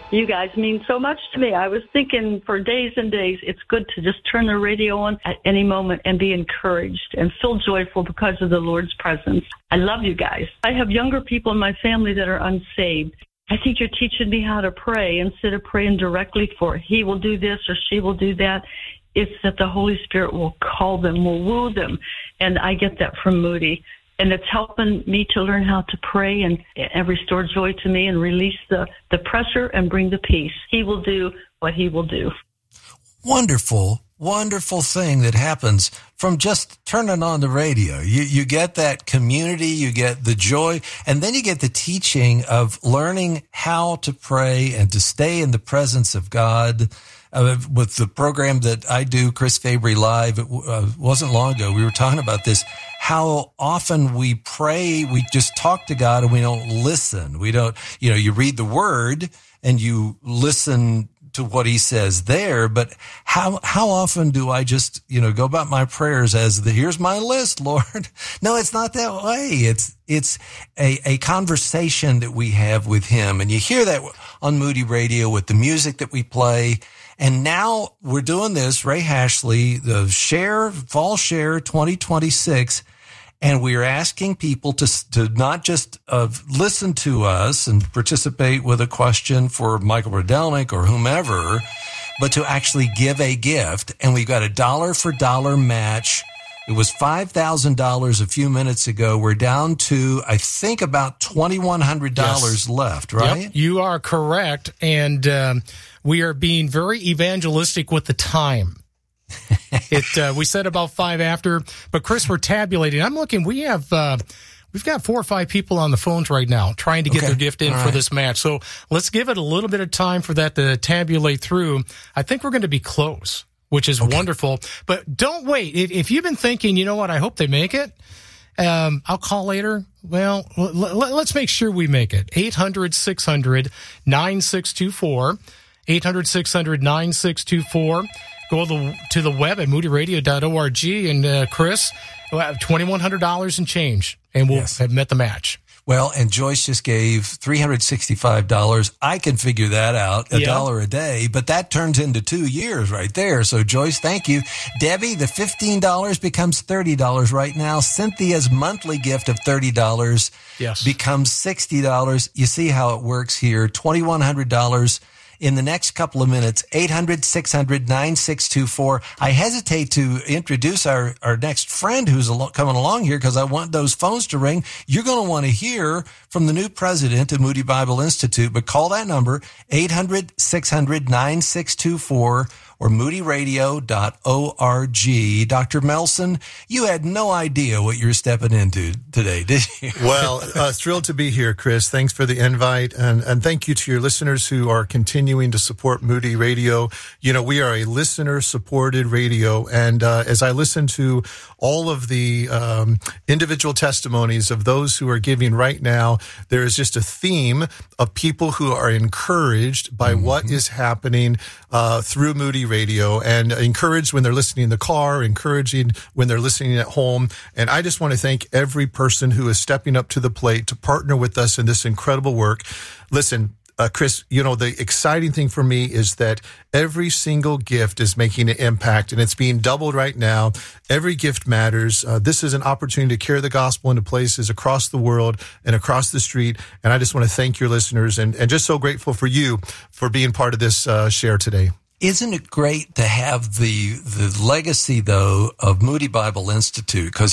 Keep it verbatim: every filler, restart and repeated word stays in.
You guys mean so much to me. I was thinking for days and days, it's good to just turn the radio on at any moment and be encouraged and feel joyful because of the Lord's presence. I love you guys. I have younger people in my family that are unsaved. I think you're teaching me how to pray instead of praying directly for he will do this or she will do that. It's that the Holy Spirit will call them, will woo them. And I get that from Moody. And it's helping me to learn how to pray and, and restore joy to me and release the, the pressure and bring the peace. He will do what he will do. Wonderful, wonderful thing that happens from just turning on the radio. You, you get that community, you get the joy, and then you get the teaching of learning how to pray and to stay in the presence of God. Uh, with the program that I do, Chris Fabry Live, it uh, wasn't long ago, we were talking about this, how often we pray, we just talk to God and we don't listen. We don't, you know, you read the word and you listen to what he says there, but how, how often do I just, you know, go about my prayers as the, here's my list, Lord. No, it's not that way. It's, it's a, a conversation that we have with him. And you hear that on Moody Radio with the music that we play. And now we're doing this, Ray Hashley, the Share, Fall Share twenty twenty-six, and we're asking people to to not just uh, listen to us and participate with a question for Michael Rydelnik or whomever, but to actually give a gift. And we've got a dollar for dollar match. It was five thousand dollars a few minutes ago. We're down to, I think, about twenty-one hundred dollars yes. left, right? Yep, you are correct. And um, we are being very evangelistic with the time. it uh, we said about five after, but Chris, we're tabulating. I'm looking. We have uh, we've got four or five people on the phones right now trying to get okay. their gift in All for right. this match. So let's give it a little bit of time for that to tabulate through. I think we're going to be close, which is okay. wonderful. But don't wait. If, if you've been thinking, you know what, I hope they make it. Um, I'll call later. Well, l- l- let's make sure we make it. eight hundred, six hundred, nine six two four. eight hundred, six hundred, nine six two four. Go to the, to the web at moody radio dot org. And, uh, Chris, we'll have twenty-one hundred dollars and change, and we'll yes. have met the match. Well, and Joyce just gave three hundred sixty-five dollars. I can figure that out, a yeah. dollar a day, but that turns into two years right there. So, Joyce, thank you. Debbie, the fifteen dollars becomes thirty dollars right now. Cynthia's monthly gift of thirty dollars yes. becomes sixty dollars. You see how it works here. twenty-one hundred dollars. In the next couple of minutes, eight hundred, six hundred, nine six two four. I hesitate to introduce our, our next friend who's al- coming along here because I want those phones to ring. You're going to want to hear from the new president of Moody Bible Institute, but call that number, eight hundred, six hundred, nine six two four or moody radio dot org. Doctor Melson, you had no idea what you're stepping into today, did you? Well, uh, thrilled to be here, Chris. Thanks for the invite, and, and thank you to your listeners who are continuing to support Moody Radio. You know, we are a listener-supported radio, and uh, as I listen to all of the um, individual testimonies of those who are giving right now, there is just a theme of people who are encouraged by mm-hmm. what is happening uh, through Moody Radio, and encouraged when they're listening in the car, encouraging when they're listening at home. And I just want to thank every person who is stepping up to the plate to partner with us in this incredible work. Listen, Uh, Chris, you know, the exciting thing for me is that every single gift is making an impact, and it's being doubled right now. Every gift matters. Uh, this is an opportunity to carry the gospel into places across the world and across the street. And I just want to thank your listeners, and, and just so grateful for you for being part of this uh, share today. Isn't it great to have the the legacy, though, of Moody Bible Institute? Because